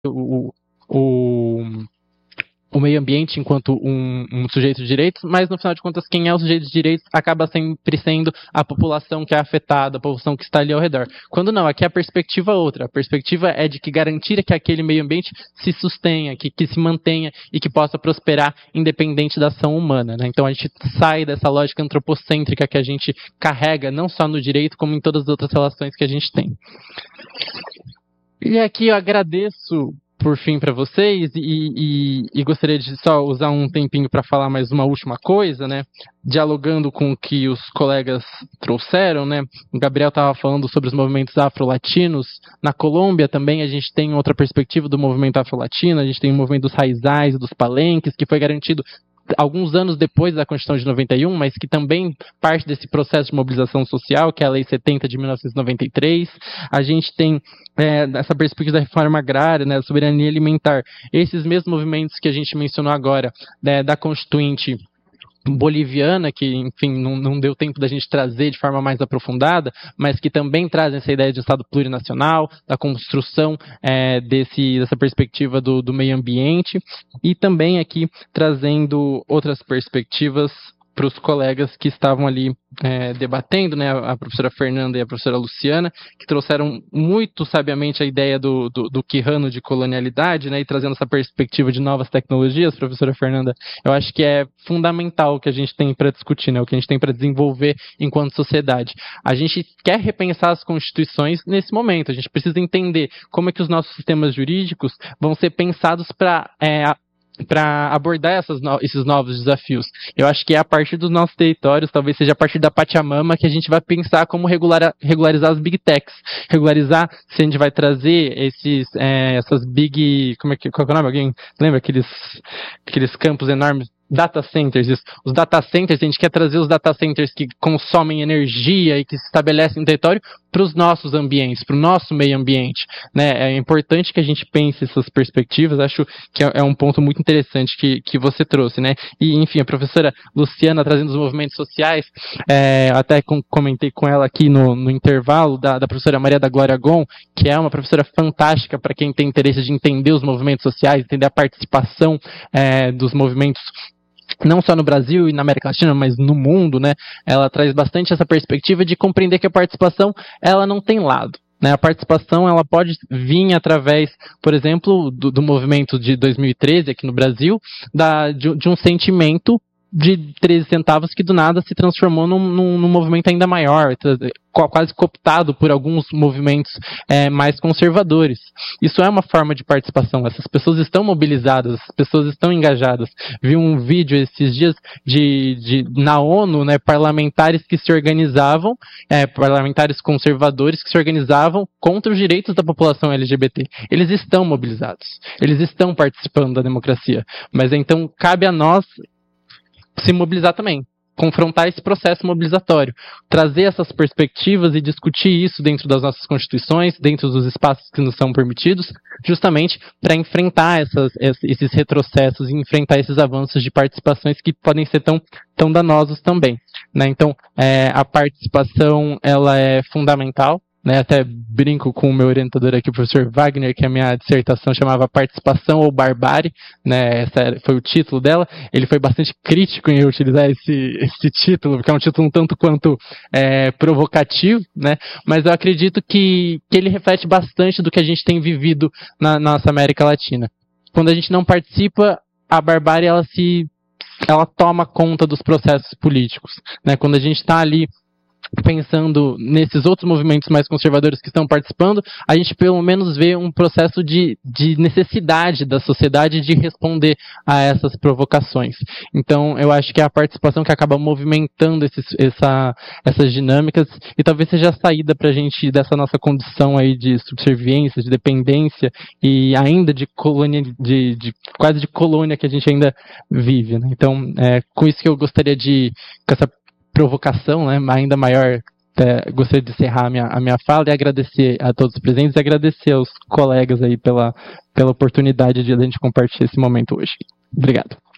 o, o, o meio ambiente enquanto um sujeito de direitos, mas no final de contas quem é o sujeito de direitos acaba sempre sendo a população que é afetada, a população que está ali ao redor. Quando não, aqui a perspectiva é outra. A perspectiva é de que garantir que aquele meio ambiente se sustenha, que se mantenha e que possa prosperar independente da ação humana, né? Então a gente sai dessa lógica antropocêntrica que a gente carrega não só no direito, como em todas as outras relações que a gente tem. E aqui eu agradeço por fim para vocês e gostaria de só usar um tempinho para falar mais uma última coisa, né? Dialogando com o que os colegas trouxeram, né? O Gabriel estava falando sobre os movimentos afro-latinos. Na Colômbia também a gente tem outra perspectiva do movimento afro-latino, a gente tem o movimento dos raizais e dos palenques, que foi garantido alguns anos depois da Constituição de 91, mas que também parte desse processo de mobilização social, que é a Lei 70 de 1993. A gente tem essa perspectiva da reforma agrária, né, da soberania alimentar. Esses mesmos movimentos que a gente mencionou agora, da Constituinte boliviana, que, enfim, não deu tempo da gente trazer de forma mais aprofundada, mas que também trazem essa ideia de Estado plurinacional, da construção dessa perspectiva do meio ambiente, e também aqui trazendo outras perspectivas para os colegas que estavam ali debatendo, né, a professora Fernanda e a professora Luciana, que trouxeram muito sabiamente a ideia do Quijano de colonialidade, né, e trazendo essa perspectiva de novas tecnologias. Professora Fernanda, eu acho que é fundamental o que a gente tem para discutir, né, o que a gente tem para desenvolver enquanto sociedade. A gente quer repensar as constituições nesse momento, a gente precisa entender como é que os nossos sistemas jurídicos vão ser pensados para abordar esses novos desafios. Eu acho que é a partir dos nossos territórios, talvez seja a partir da Pachamama, que a gente vai pensar como regularizar as big techs. Regularizar se a gente vai trazer essas big... qual é o nome? Alguém lembra aqueles campos enormes? Data centers, isso. Os data centers, a gente quer trazer os data centers que consomem energia e que se estabelecem no território para os nossos ambientes, para o nosso meio ambiente, né? É importante que a gente pense essas perspectivas, acho que é um ponto muito interessante que você trouxe, né? E, enfim, a professora Luciana trazendo os movimentos sociais, até comentei com ela aqui no intervalo, da professora Maria da Glória Gon, que é uma professora fantástica para quem tem interesse de entender os movimentos sociais, entender a participação dos movimentos não só no Brasil e na América Latina, mas no mundo, né? Ela traz bastante essa perspectiva de compreender que a participação, ela não tem lado, né? A participação, ela pode vir através, por exemplo, do movimento de 2013 aqui no Brasil, de um sentimento de 13 centavos que do nada se transformou num movimento ainda maior, quase cooptado por alguns movimentos mais conservadores. Isso é uma forma de participação. Essas pessoas estão mobilizadas, essas pessoas estão engajadas. Vi um vídeo esses dias na ONU, né, parlamentares que se organizavam, parlamentares conservadores que se organizavam contra os direitos da população LGBT. Eles estão mobilizados, eles estão participando da democracia. Mas então cabe a nós se mobilizar também, confrontar esse processo mobilizatório, trazer essas perspectivas e discutir isso dentro das nossas constituições, dentro dos espaços que nos são permitidos, justamente para enfrentar esses retrocessos e enfrentar esses avanços de participações que podem ser tão danosos também, né? Então, a participação, ela é fundamental, né? Até brinco com o meu orientador aqui, o professor Wagner, que a minha dissertação chamava Participação ou Barbárie, né? Esse foi o título dela. Ele foi bastante crítico em utilizar esse título, porque é um título um tanto quanto provocativo, né? Mas eu acredito que ele reflete bastante do que a gente tem vivido na nossa América Latina. Quando a gente não participa, a barbárie ela toma conta dos processos políticos, né? Quando a gente está ali pensando nesses outros movimentos mais conservadores que estão participando, a gente pelo menos vê um processo de necessidade da sociedade de responder a essas provocações. Então, eu acho que é a participação que acaba movimentando essas dinâmicas e talvez seja a saída para a gente dessa nossa condição aí de subserviência, de dependência e ainda de colônia, quase de colônia que a gente ainda vive, né? Então, com isso que eu gostaria com essa provocação, né, ainda maior, gostaria de encerrar a minha fala e agradecer a todos os presentes e agradecer aos colegas aí pela oportunidade de a gente compartilhar esse momento hoje. Obrigado.